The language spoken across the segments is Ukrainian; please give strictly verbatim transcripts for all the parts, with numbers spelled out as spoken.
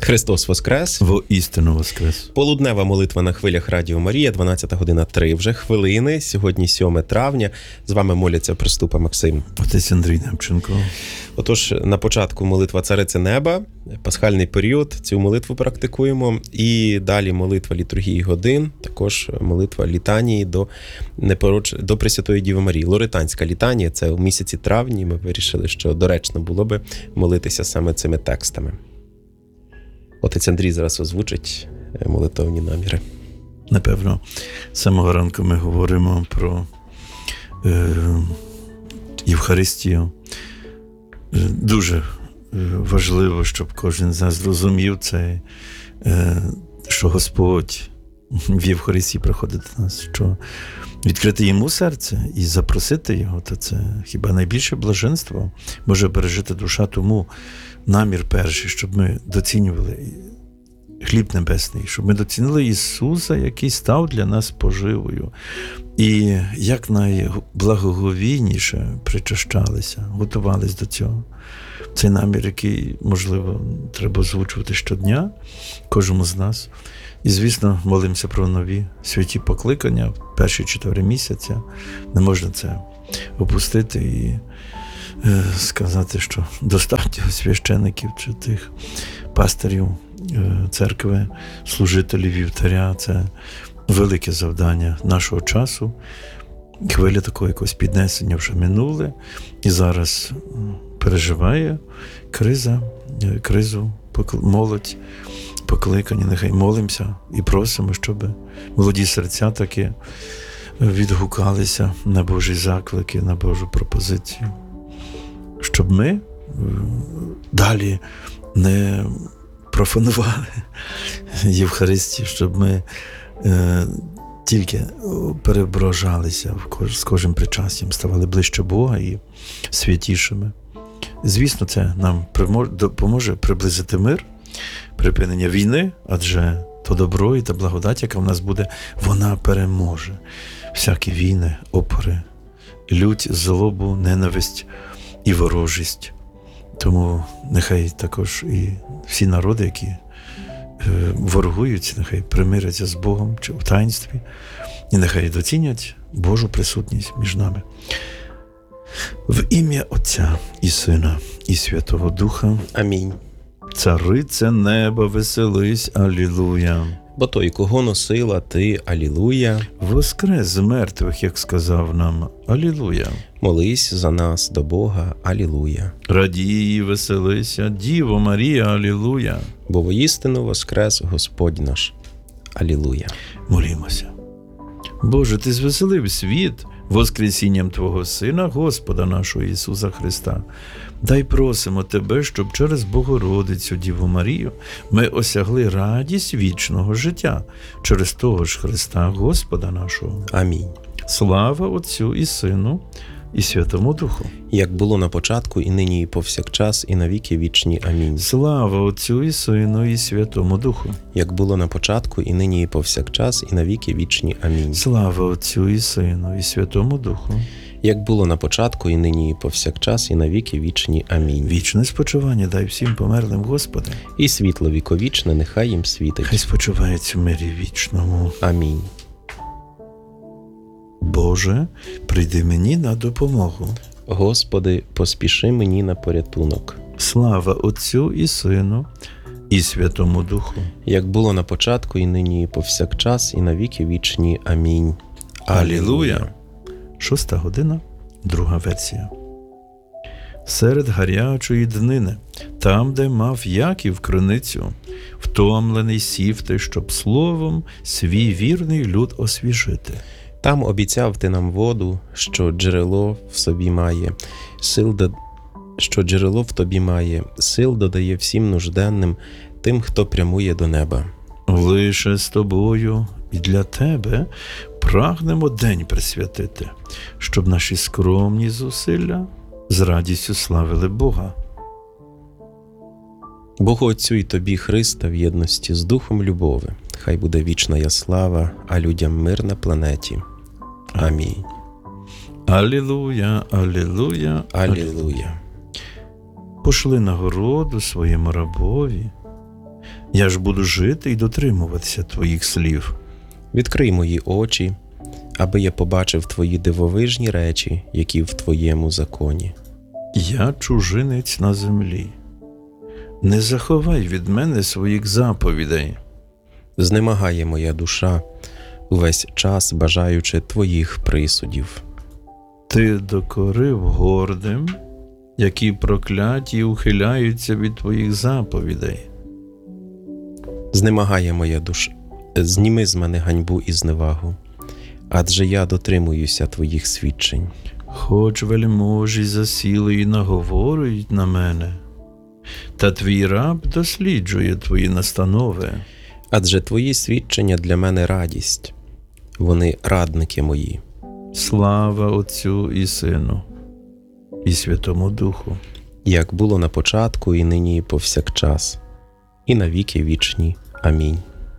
Христос Воскрес! Воістину Воскрес! Полуднева молитва на хвилях Радіо Марія, дванадцята година три вже хвилини. Сьогодні сьоме травня. З вами моляться Приступа Максим. Отець Андрій Немченко. Отож, на початку молитва Цариці Неба, пасхальний період, цю молитву практикуємо. І далі молитва літургії годин, також молитва літанії до, непороч... до Пресвятої Діви Марії. Лоретанська літанія, це у місяці травні. Ми вирішили, що доречно було би молитися саме цими текстами. Отець Андрій зараз озвучить молитовні наміри. Напевно, з самого ранку ми говоримо про е, Євхаристію. Дуже важливо, щоб кожен з нас зрозумів це, е, що Господь в Євхаристії приходить до нас, що відкрити йому серце і запросити його, то це хіба найбільше блаженство може пережити душа. Тому намір перший, щоб ми доцінювали хліб небесний, щоб ми доцінили Ісуса, який став для нас поживою. І як найблагоговійніше причащалися, готувались до цього. Цей намір, який, можливо, треба озвучувати щодня кожному з нас. І, звісно, молимося про нові святі покликання в перші чотири місяця. Не можна це опустити і е, сказати, що достатньо священиків чи тих пастирів е, церкви, служителів вівтаря. Це велике завдання нашого часу. Хвиля такого якогось піднесення вже минули. І зараз переживає криза, кризу, молодь, покликані. Нехай молимося і просимо, щоб молоді серця таки відгукалися на Божі заклики, на Божу пропозицію. Щоб ми далі не профанували Євхаристію, щоб ми е, тільки перебражалися з кожним причастям, ставали ближче Бога і святішими. Звісно, це нам допоможе приблизити мир, припинення війни, адже то добро і та благодать, яка в нас буде, вона переможе всякі війни, опори, лють, злобу, ненависть і ворожість. Тому нехай також і всі народи, які е, ворогують, нехай примиряться з Богом чи в таїнстві, і нехай доцінять Божу присутність між нами. В ім'я Отця і Сина, і Святого Духа. Амінь. Царице неба, веселись, алілуя. Бо той, кого носила ти, алілуя. Воскрес з мертвих, як сказав нам, алілуя. Молись за нас до Бога, алілуя. Радій, веселися, Діво Марія, алілуя. Бо воістину воскрес Господь наш, алілуя. Молімося. Боже, Ти звеселив світ воскресінням Твого Сина, Господа нашого Ісуса Христа. Дай просимо Тебе, щоб через Богородицю Діву Марію ми осягли радість вічного життя через того ж Христа, Господа нашого. Амінь. Слава Отцю і Сину, і Святому Духу. Як було на початку, і нині, і повсякчас, і навіки вічні. Амінь. Слава Отцю і Сину, і Святому Духу. Як було на початку, і нині, і повсякчас, і навіки вічні. Амінь. Слава Отцю і Сину, і Святому Духу. Як було на початку, і нині, і повсякчас, і навіки вічні. Амінь. Вічне спочивання дай всім померлим, Господи. І світло віковічне нехай їм світить. Хай спочивають у мирі вічному. Амінь. Боже, прийди мені на допомогу. Господи, поспіши мені на порятунок. Слава Отцю і Сину, і Святому Духу. Як було на початку, і нині, і повсякчас, і навіки вічні. Амінь. Алілуя. Шоста година, друга версія. Серед гарячої днини, там, де мав Яків криницю, втомлений сів ти, щоб словом свій вірний люд освіжити. Там обіцяв ти нам воду, що джерело в собі має, сил до... що джерело в тобі має, сил додає всім нужденним, тим, хто прямує до неба. Лише з тобою і для тебе прагнемо день присвятити, щоб наші скромні зусилля з радістю славили Бога. Богу Отцю і тобі, Христа, в єдності з Духом любови, хай буде вічна я слава, а людям мир на планеті. Амінь. Алілуя, алілуя, Алілуя. Пошли нагороду своєму рабові, Я ж буду жити і дотримуватися твоїх слів. Відкрий мої очі, аби я побачив твої дивовижні речі, які в твоєму законі. Я чужинець на землі. Не заховай від мене своїх заповідей. Знемагає моя душа, увесь час бажаючи твоїх присудів. Ти докорив гордим, які прокляті ухиляються від твоїх заповідей. Знемагає моя душа, зніми з мене ганьбу і зневагу, адже я дотримуюся твоїх свідчень. Хоч вельможі засіли і наговорюють на мене, та твій раб досліджує твої настанови. Адже твої свідчення для мене радість, вони радники мої. Слава Отцю і Сину, і Святому Духу. Як було на початку, і нині, і повсякчас, і на віки вічні. Амінь.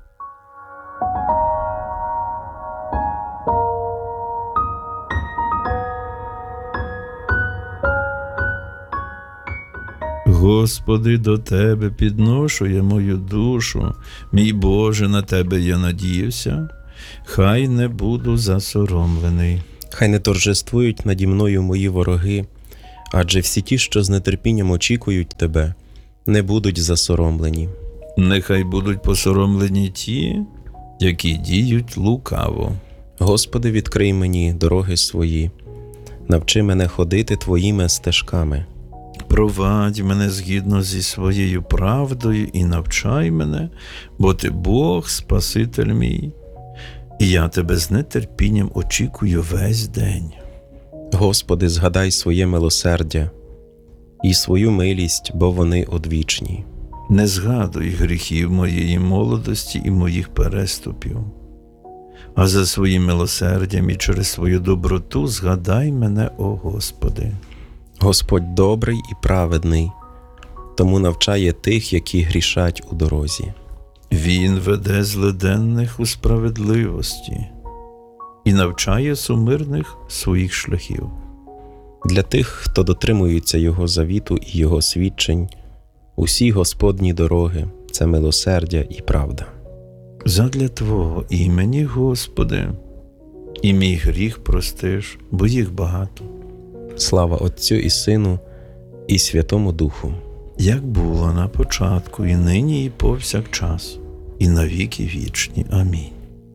Господи, до Тебе підношу я мою душу, мій Боже, на Тебе я надіявся, хай не буду засоромлений. Хай не торжествують наді мною мої вороги, адже всі ті, що з нетерпінням очікують Тебе, не будуть засоромлені. Нехай будуть посоромлені ті, які діють лукаво. Господи, відкрий мені дороги свої, навчи мене ходити Твоїми стежками. Провадь мене згідно зі своєю правдою і навчай мене, бо Ти Бог, Спаситель мій, і я Тебе з нетерпінням очікую весь день. Господи, згадай своє милосердя і свою милість, бо вони одвічні. Не згадуй гріхів моєї молодості і моїх переступів, а за своїм милосердям і через свою доброту згадай мене, о Господи. Господь добрий і праведний, тому навчає тих, які грішать у дорозі. Він веде злиденних у справедливості і навчає сумирних своїх шляхів. Для тих, хто дотримується Його завіту і Його свідчень, усі Господні дороги – це милосердя і правда. Задля Твого імені, Господи, і мій гріх простиш, бо їх багато. Слава Отцю і Сину, і Святому Духу. Як було на початку, і нині, і повсякчас, і на віки вічні. Амінь.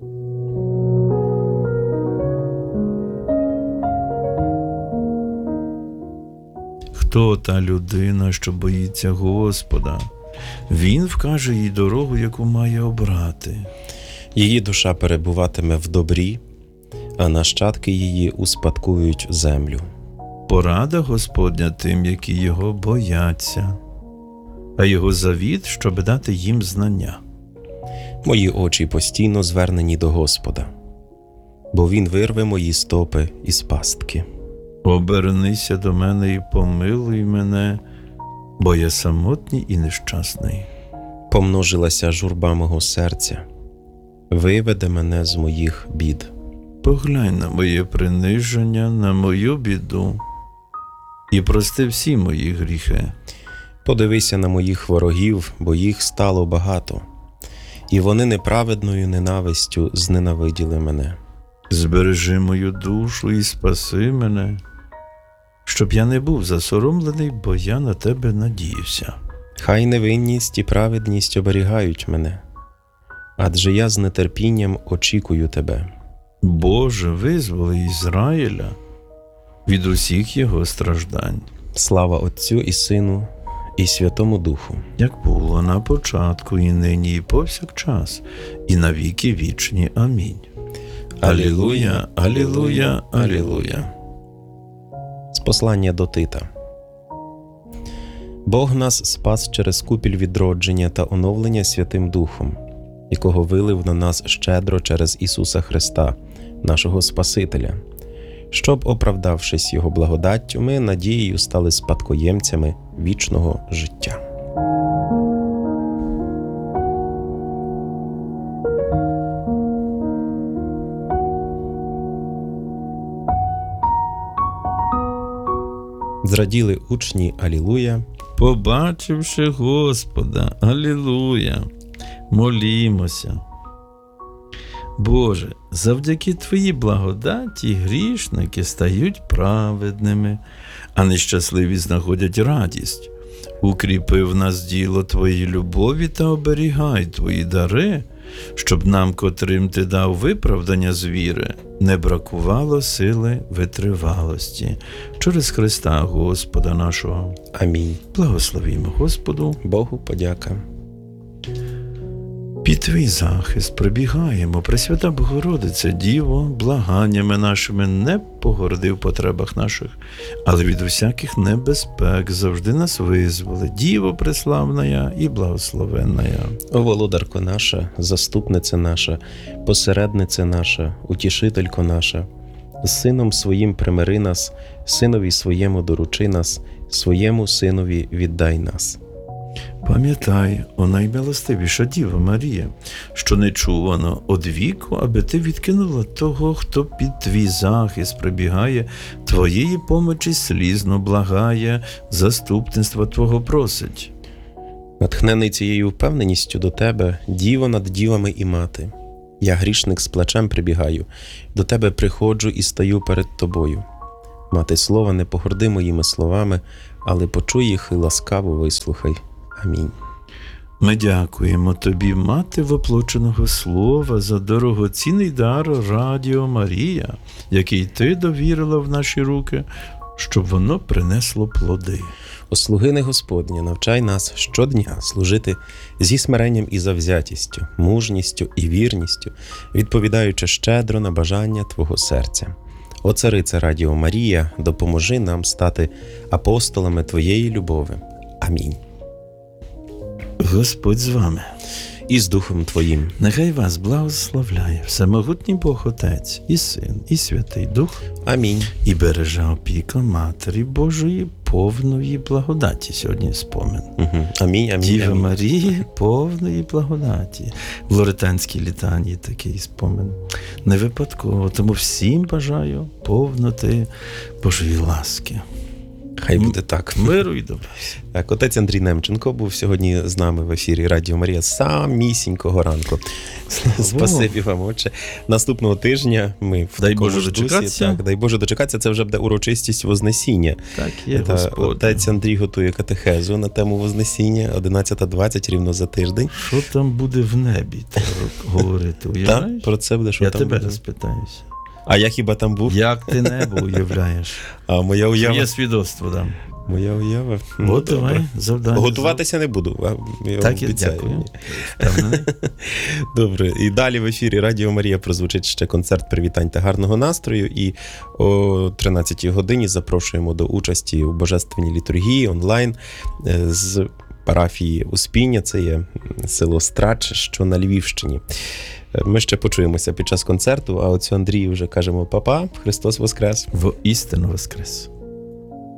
Хто та людина, що боїться Господа? Він вкаже їй дорогу, яку має обрати. Її душа перебуватиме в добрі, а нащадки її успадкують землю. Порада Господня тим, які його бояться, а його завіт, щоб дати їм знання. Мої очі постійно звернені до Господа, бо Він вирве мої стопи із пастки. Обернися до мене і помилуй мене, бо я самотній і нещасний. Помножилася журба мого серця, виведе мене з моїх бід. Поглянь на моє приниження, на мою біду, і прости всі мої гріхи. Подивися на моїх ворогів, бо їх стало багато, і вони неправедною ненавистю зненавиділи мене. Збережи мою душу і спаси мене, щоб я не був засоромлений, бо я на Тебе надіюся. Хай невинність і праведність оберігають мене, адже я з нетерпінням очікую Тебе. Боже, визволи Ізраїля від усіх його страждань. Слава Отцю і Сину, і Святому Духу. Як було на початку, і нині, і повсякчас, і на віки вічні. Амінь. Алілуя, алілуя, алілуя. З послання до Тита. Бог нас спас через купіль відродження та оновлення Святим Духом, якого вилив на нас щедро через Ісуса Христа, нашого Спасителя, щоб, оправдавшись Його благодаттю, ми надією стали спадкоємцями вічного життя. Зраділи учні Алілуя, побачивши Господа, алілуя, молімося. Боже, завдяки Твоїй благодаті грішники стають праведними, а нещасливі знаходять радість. Укріпи в нас діло Твоєї любові та оберігай Твої дари, щоб нам, котрим Ти дав виправдання з віри, не бракувало сили витривалості. Через Христа Господа нашого. Амінь. Благословімо Господу. Богу подяка. Під Твій захист прибігаємо, Пресвята Богородице, Діво, благаннями нашими не погорди в потребах наших, але від усяких небезпек завжди нас визволи, Діво преславная і благословенная. О, володарко наша, заступниця наша, посередниця наша, утішителько наша, з сином своїм примири нас, синові своєму доручи нас, своєму синові віддай нас. Пам'ятай, о наймилостивіша Діва Марія, що не чувано од віку, аби ти відкинула того, хто під твій захист прибігає, твоєї помочі слізно благає, заступництва твого просить. Натхнений цією впевненістю до тебе, діво над дівами і мати. Я, грішник, з плачем прибігаю, до тебе приходжу і стаю перед тобою. Мати слова, не погорди моїми словами, але почуй їх і ласкаво вислухай. Амінь. Ми дякуємо тобі, Мати воплоченого Слова, за дорогоцінний дар Радіо Марія, який ти довірила в наші руки, щоб воно принесло плоди. О слугине Господня, навчай нас щодня служити зі смиренням і завзятістю, мужністю і вірністю, відповідаючи щедро на бажання Твого серця. О Царице Радіо Марія, допоможи нам стати апостолами Твоєї любови. Амінь. Господь з вами. І з Духом Твоїм. Нехай вас благословляє Всемогутній Бог Отець, і Син, і Святий Дух, Амінь. і бережа опіка Матері Божої повної благодаті. Сьогодні спомин. Угу. Амінь, амінь, Діва амінь. Марії повної благодаті. В Лоретанській літанії такий спомин. Не випадково, тому всім бажаю повноти Божої ласки. Хай буде так. Миру і добра. Так, отець Андрій Немченко був сьогодні з нами в ефірі Радіо Марія з самісінького ранку. Спасибі вам, отче. Наступного тижня ми в Дай такому Боже ж дусі, дочекатися. Так, дай Боже дочекатися. Це вже буде урочистість Вознесіння. Так є, Та Господь. отець Андрій готує катехезу на тему Вознесіння, одинадцята двадцять рівно за тиждень. Що там буде в небі, треба говорити, Так, уявляєш? про це буде, що Я там тебе буде. розпитаюся. А я хіба там був? Як ти небо уявляєш? А моя уява. Є свідоцтво дам. Моя уява. Ну, От давай, добре. завдання. Готуватися не буду. а, я Так, я обіцяю. дякую. Впевнений? Добре, і далі в ефірі Радіо Марія прозвучить ще концерт привітань та гарного настрою. І о тринадцятій годині запрошуємо до участі у Божественній літургії онлайн з парафії Успіння. Це є село Страч, що на Львівщині. Ми ще почуємося під час концерту, а оцю Андрію вже кажемо: папа, Христос Воскрес! Воістину воскрес.